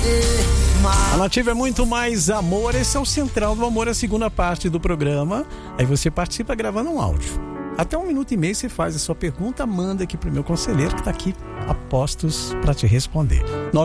A Nativa é muito mais amor. Esse é o Central do Amor, a segunda parte do programa. Aí você participa gravando um áudio. Até 1 minuto e meio você faz a sua pergunta, manda aqui pro meu conselheiro que tá aqui a postos para te responder.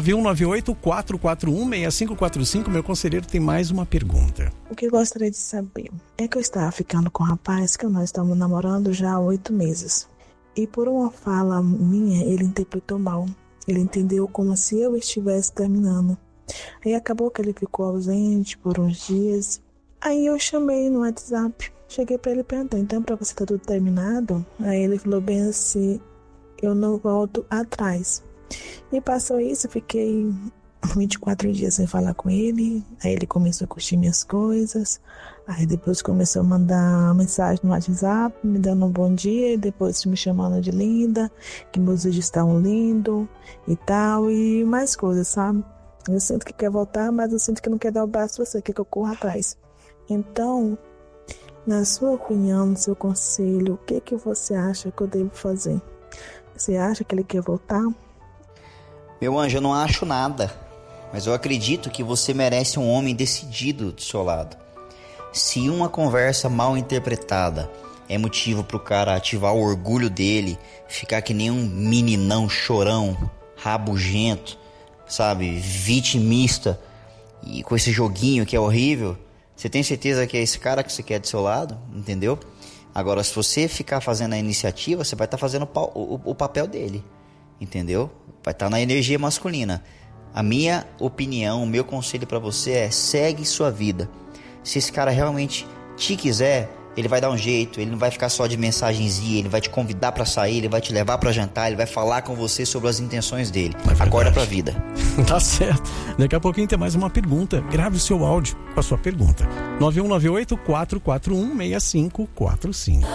9198-441-6545. Meu conselheiro tem mais uma pergunta. O que eu gostaria de saber é que eu estava ficando com um rapaz que nós estamos namorando já há 8 meses. E por uma fala minha, ele interpretou mal. Ele entendeu como se eu estivesse terminando. Aí acabou que ele ficou ausente por uns dias. Aí eu chamei no WhatsApp. Cheguei pra ele e perguntei, então pra você tá tudo terminado? Aí ele falou bem assim, eu não volto atrás. E passou isso, fiquei 24 dias sem falar com ele. Aí ele começou a curtir minhas coisas. Aí depois começou a mandar mensagem no WhatsApp, me dando um bom dia. E depois me chamando de linda, que meus vídeos estavam lindos e tal. E mais coisas, sabe? Eu sinto que quer voltar, mas eu sinto que não quer dar o braço pra você, quer que eu corra atrás. Então, na sua opinião, no seu conselho, o que você acha que eu devo fazer? Você acha que ele quer voltar? Meu anjo, eu não acho nada, mas eu acredito que você merece um homem decidido do seu lado. Se uma conversa mal interpretada é motivo pro cara ativar o orgulho dele, ficar que nem um meninão chorão, rabugento, sabe, vitimista, e com esse joguinho que é horrível, você tem certeza que é esse cara que você quer do seu lado, entendeu? Agora, se você ficar fazendo a iniciativa, você vai estar fazendo o papel dele, entendeu? Vai estar na energia masculina. A minha opinião, o meu conselho pra você é: segue sua vida. Se esse cara realmente te quiser, ele vai dar um jeito, ele não vai ficar só de mensagenzinha, ele vai te convidar pra sair, ele vai te levar pra jantar, ele vai falar com você sobre as intenções dele. Acorda pra vida. Tá certo. Daqui a pouquinho tem mais uma pergunta. Grave o seu áudio com a sua pergunta. 9198-441-6545.